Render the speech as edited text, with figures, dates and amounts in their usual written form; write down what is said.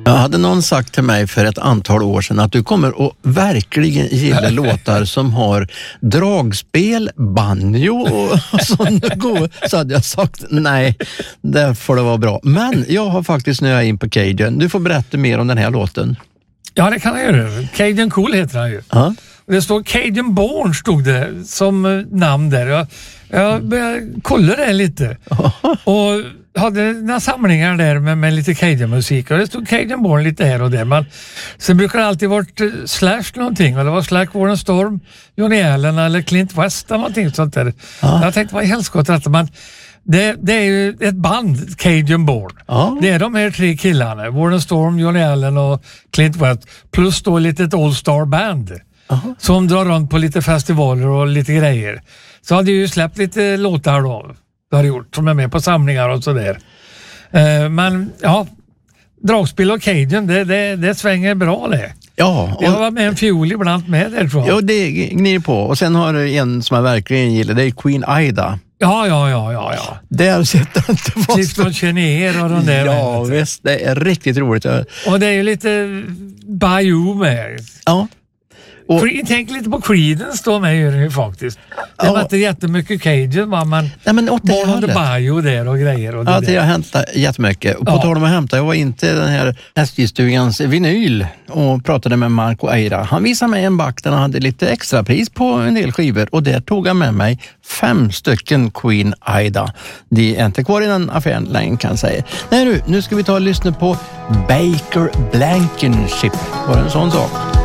Jag hade någon sagt till mig för ett antal år sedan att du kommer att verkligen gilla låtar som har dragspel, banjo och sånt. Så hade jag sagt nej, det får det vara bra. Men jag har faktiskt nu in på Cajun. Du får berätta mer om den här låten. Ja, det kan jag göra. Cajun Cool heter han ju. Ja. Det står Cajun Born stod det som namn där. Jag började kolla det lite. Och hade några samlingar där med lite Cajun-musik. Och det stod Cajun Born lite här och där. Men sen brukar det alltid varit Slash någonting. Och det var Slack, Warren Storm, Johnny Allen eller Clint West eller någonting sånt där. Ja. Jag tänkte, vad i helskott detta? Men det är ju ett band, Cajun Born. Ja. Det är de här 3 killarna. Warren Storm, Johnny Allen och Clint West. Plus då lite ett all-star band. Som drar runt på lite festivaler och lite grejer. Så hade ju släppt lite låtar då. Det har gjort, som är med på samlingar och sådär. Men ja, dragspel och Cajun, det svänger bra det. Ja. Jag var med en fiol ibland med där, tror jag. Ja, det gnir på. Och sen har du en som jag verkligen gillar, det är Queen Aida. Ja. Där sitter jag inte fast. Clifton Chenier och de där. Ja, visst, det är riktigt roligt. Och det är ju lite Bayou med. Ja. Och, tänk lite på Creedence då med ju faktiskt. Det var inte jättemycket Cajun, men Born on the Bayou där och grejer. Och det har hänt jättemycket. Och på tal om att hämta, jag var inte den här SJ-stugans vinyl och pratade med Marco Eira. Han visade mig en back där han hade lite extra pris på en del skivor och där tog han med mig 5 stycken Queen Aida. De är inte kvar i den affären längre, kan jag säga. Nej, nu ska vi ta och lyssna på Baker Blankenship. Var det en sån sak?